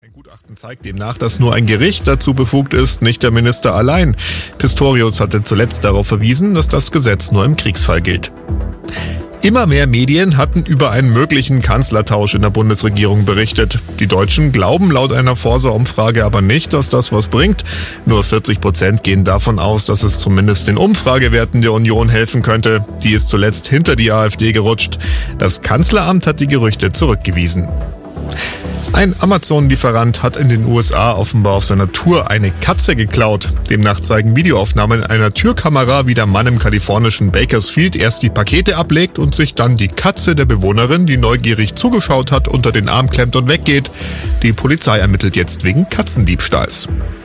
Ein Gutachten zeigt demnach, dass nur ein Gericht dazu befugt ist, nicht der Minister allein. Pistorius hatte zuletzt darauf verwiesen, dass das Gesetz nur im Kriegsfall gilt. Immer mehr Medien hatten über einen möglichen Kanzlertausch in der Bundesregierung berichtet. Die Deutschen glauben laut einer Forsa-Umfrage aber nicht, dass das was bringt. Nur 40% gehen davon aus, dass es zumindest den Umfragewerten der Union helfen könnte. Die ist zuletzt hinter die AfD gerutscht. Das Kanzleramt hat die Gerüchte zurückgewiesen. Ein Amazon-Lieferant hat in den USA offenbar auf seiner Tour eine Katze geklaut. Demnach zeigen Videoaufnahmen einer Türkamera, wie der Mann im kalifornischen Bakersfield erst die Pakete ablegt und sich dann die Katze der Bewohnerin, die neugierig zugeschaut hat, unter den Arm klemmt und weggeht. Die Polizei ermittelt jetzt wegen Katzendiebstahls.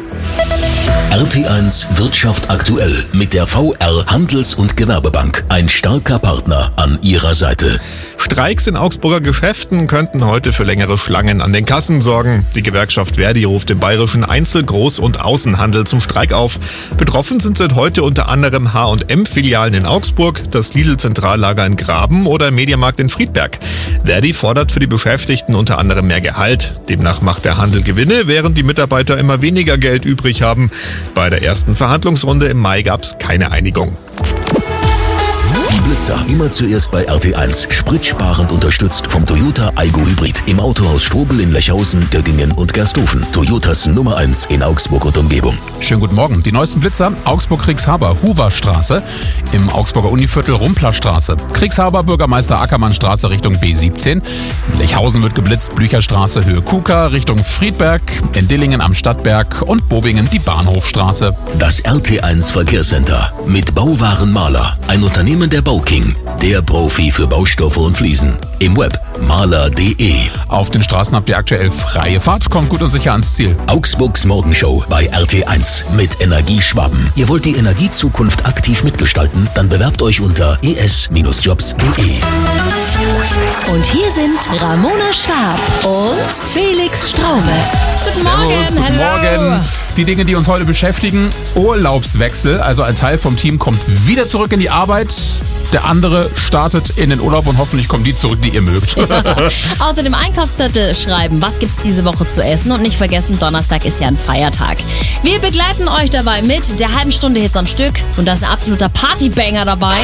RT1 Wirtschaft aktuell mit der VR Handels- und Gewerbebank. Ein starker Partner an Ihrer Seite. Streiks in Augsburger Geschäften könnten heute für längere Schlangen an den Kassen sorgen. Die Gewerkschaft Verdi ruft im bayerischen Einzel-, Groß- und Außenhandel zum Streik auf. Betroffen sind seit heute unter anderem H&M-Filialen in Augsburg, das Lidl-Zentrallager in Graben oder Mediamarkt in Friedberg. Verdi fordert für die Beschäftigten unter anderem mehr Gehalt. Demnach macht der Handel Gewinne, während die Mitarbeiter immer weniger Geld übrig haben. Bei der ersten Verhandlungsrunde im Mai gab es keine Einigung. Die Blitzer immer zuerst bei RT1. Spritsparend unterstützt vom Toyota Aygo Hybrid. Im Autohaus Strobel in Lechhausen, Göggingen und Gersthofen. Toyotas Nummer 1 in Augsburg und Umgebung. Schönen guten Morgen. Die neuesten Blitzer: Augsburg-Kriegshaber, Huverstraße, im Augsburger Univiertel Rumplerstraße. Kriegshaber, Bürgermeister Ackermannstraße Richtung B17. In Lechhausen wird geblitzt, Blücherstraße, Höhe Kuka, Richtung Friedberg. In Dillingen am Stadtberg und Bobingen die Bahnhofstraße. Das RT1 Verkehrscenter mit Bauwarenmaler. Ein Unternehmen der Bauking. Der Profi für Baustoffe und Fliesen. Im Web maler.de. Auf den Straßen habt ihr aktuell freie Fahrt. Kommt gut und sicher ans Ziel. Augsburgs Morgenshow bei RT1 mit Energie Schwaben. Ihr wollt die Energiezukunft aktiv mitgestalten? Dann bewerbt euch unter es-jobs.de. Und hier sind Ramona Schwab und Felix Straume. Guten Morgen, Servus, guten Morgen. Die Dinge, die uns heute beschäftigen: Urlaubswechsel. Also ein Teil vom Team kommt wieder zurück in die Arbeit. Der andere startet in den Urlaub und hoffentlich kommen die zurück, die ihr mögt. Außerdem Einkaufszettel schreiben, was gibt's diese Woche zu essen, und nicht vergessen, Donnerstag ist ja ein Feiertag. Wir begleiten euch dabei mit der halben Stunde Hits am Stück, und da ist ein absoluter Partybanger dabei.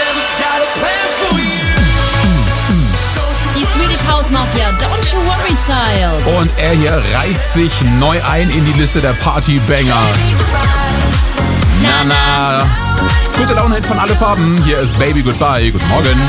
Die Swedish House Mafia, Don't You Worry Child. Und er hier reiht sich neu ein in die Liste der Partybanger. Na. Gute Laune-Hit von Alle Farben. Hier ist Baby Goodbye. Guten Morgen.